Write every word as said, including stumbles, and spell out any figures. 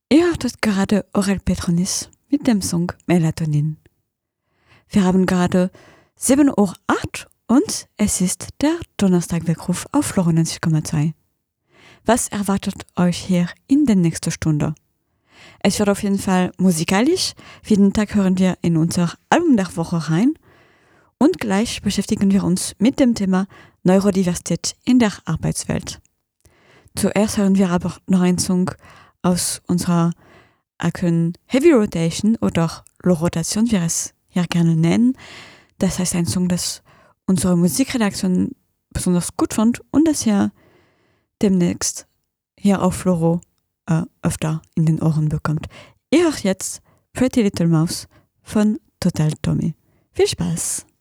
Ihr hörtet gerade Aurel Petronis mit dem Song Melatonin. Wir haben gerade sieben Uhr acht und es ist der Donnerstagweckruf auf Florence Komma zwei. Was erwartet euch hier in der nächsten Stunde? Es wird auf jeden Fall musikalisch. Jeden Tag hören wir in unser Album der Woche rein. Und gleich beschäftigen wir uns mit dem Thema Neurodiversität in der Arbeitswelt. Zuerst hören wir aber noch einen Song aus unserer aktuellen Heavy Rotation oder Low Rotation, wie wir es hier gerne nennen. Das heißt ein Song, das unsere Musikredaktion besonders gut fand und das ihr demnächst hier auf Floro äh, öfter in den Ohren bekommt. Ihr hört jetzt Pretty Little Mouse von Total Tommy. Viel Spaß!